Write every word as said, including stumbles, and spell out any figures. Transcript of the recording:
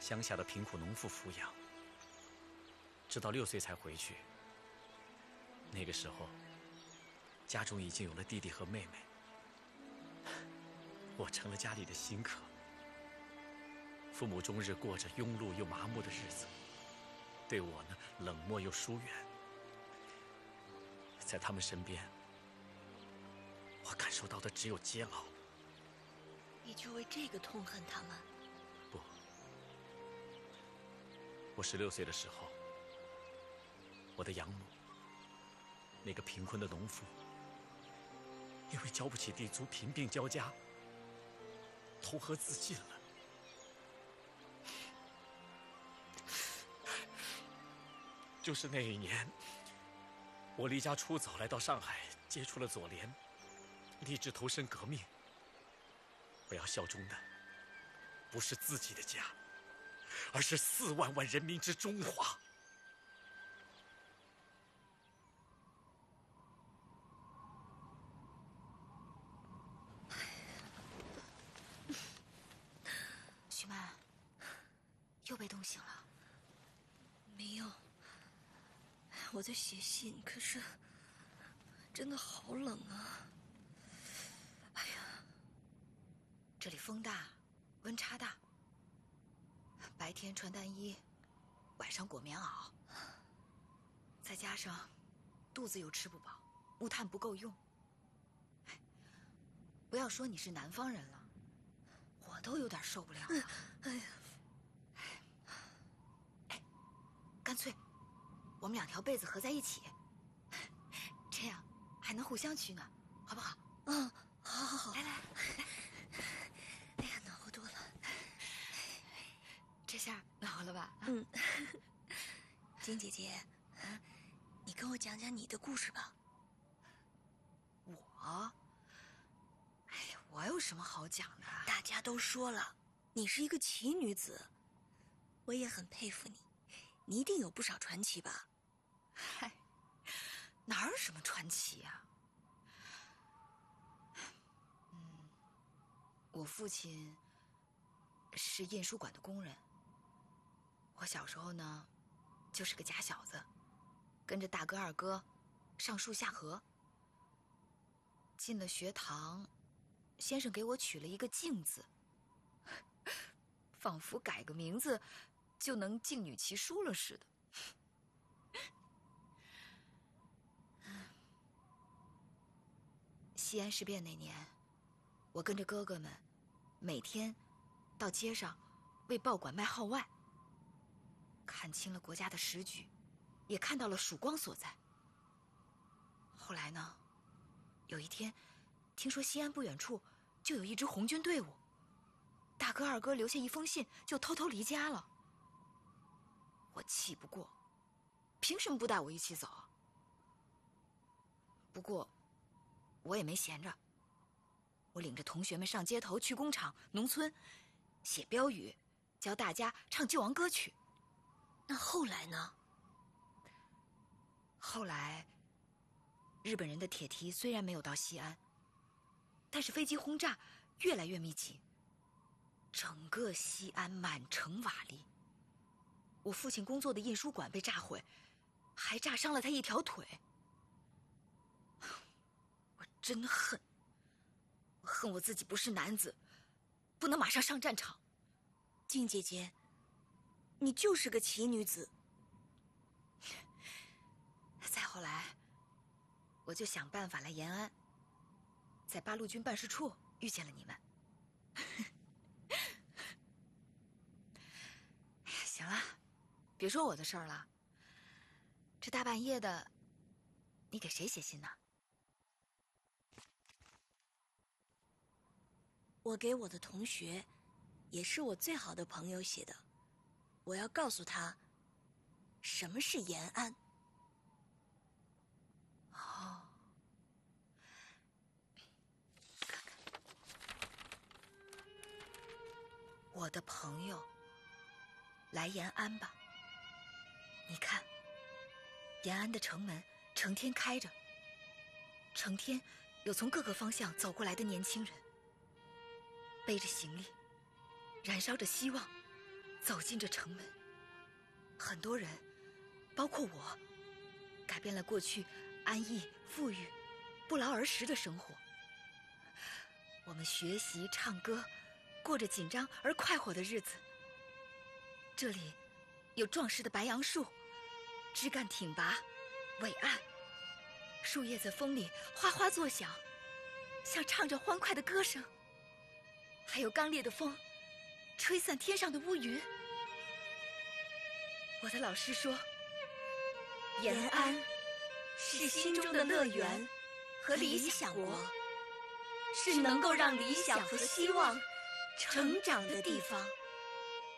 乡下的贫苦农妇抚养，直到六岁才回去。那个时候，家中已经有了弟弟和妹妹，我成了家里的新客。父母终日过着庸碌又麻木的日子，对我呢冷漠又疏远。在他们身边，我感受到的只有煎熬。 你就为这个痛恨他们？ 不，我十六岁的时候，我的养母，那个贫困的农妇，因为交不起地租，贫病交加，投河自尽了。就是那一年，我离家出走，来到上海，接触了左联，立志投身革命。我要效忠的不是自己的家，而是四万万人民之中华。 徐曼，又被冻醒了？ 没有，我在写信，可是真的好冷啊！哎呀， 这里风大，温差大，白天穿单衣，晚上裹棉袄，再加上肚子又吃不饱，木炭不够用。不要说你是南方人了，我都有点受不了了。 哎呀， 哎，干脆我们两条被子合在一起，这样还能互相取暖，好不好？ 嗯，好好好， 来来来， 哎呀，暖和多了。 这下暖和了吧？ 嗯，金姐姐，啊，你跟我讲讲你的故事吧。 我，哎呀，我有什么好讲的？ 大家都说了，你是一个奇女子，我也很佩服你，你一定有不少传奇吧？ 嗨，哪有什么传奇呀？嗯，我父亲是印书馆的工人。我小时候呢，就是个假小子，跟着大哥二哥上树下河。进了学堂，先生给我取了一个静字，仿佛改个名字就能静女其书了似的。西安事变那年，我跟着哥哥们每天到街上为报馆卖号外，看清了国家的时局，也看到了曙光所在。后来呢，有一天听说西安不远处就有一支红军队伍，大哥二哥留下一封信就偷偷离家了。我气不过，凭什么不带我一起走？不过我也没闲着，我领着同学们上街头，去工厂、农村写标语，教大家唱救亡歌曲。 那后来呢？ 后来日本人的铁蹄虽然没有到西安，但是飞机轰炸越来越密集，整个西安满城瓦砾。我父亲工作的印书馆被炸毁，还炸伤了他一条腿。我真恨，我恨我自己不是男子，不能马上上战场。 静姐姐，你就是个奇女子。 再后来，我就想办法来延安，在八路军办事处遇见了你们。哎呀，行了，别说我的事儿了。这大半夜的，你给谁写信呢？ 我给我的同学，也是我最好的朋友写的。我要告诉他，什么是延安。 哦，看看，我的朋友，来延安吧。你看，延安的城门成天开着，成天有从各个方向走过来的年轻人，背着行李，燃烧着希望， 走进这城门，很多人，包括我，改变了过去安逸、富裕、不劳而食的生活。我们学习、唱歌，过着紧张而快活的日子。这里有壮实的白杨树，枝干挺拔，伟岸，树叶在风里哗哗作响，像唱着欢快的歌声。还有刚烈的风，吹散天上的乌云。我的老师说，延安是心中的乐园和理想国，是能够让理想和希望成长的地方。